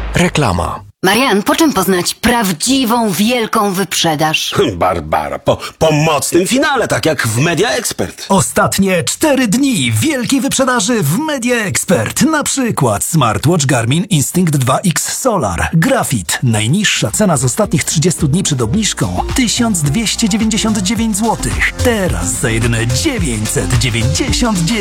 Reklama. Marian, po czym poznać prawdziwą, wielką wyprzedaż? Barbara, po mocnym finale, tak jak w Media Expert. Ostatnie 4 dni wielkiej wyprzedaży w Media Expert. Na przykład smartwatch Garmin Instinct 2X Solar. Grafit. Najniższa cena z ostatnich 30 dni przed obniżką 1299 zł. Teraz za jedyne 999.